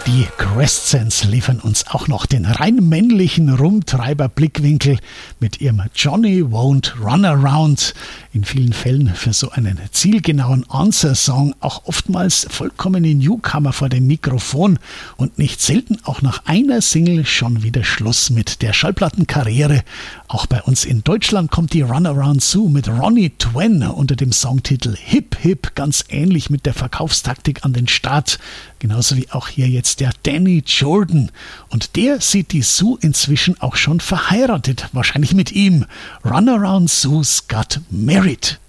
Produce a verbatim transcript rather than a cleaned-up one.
Die Crescents liefern uns auch noch den rein männlichen Rumtreiber-Blickwinkel mit ihrem Johnny Won't Run Around. In vielen Fällen für so einen zielgenauen Answer-Song auch oftmals vollkommene Newcomer vor dem Mikrofon und nicht selten auch nach einer Single schon wieder Schluss mit der Schallplattenkarriere. Auch bei uns in Deutschland kommt die Runaround Sue mit Ronnie Twen unter dem Songtitel Hip Hip ganz ähnlich mit der Verkaufstaktik an den Start. Genauso wie auch hier jetzt der Danny Jordan. Und der sieht die Sue inzwischen auch schon verheiratet. Wahrscheinlich mit ihm. Runaround Sue's got married.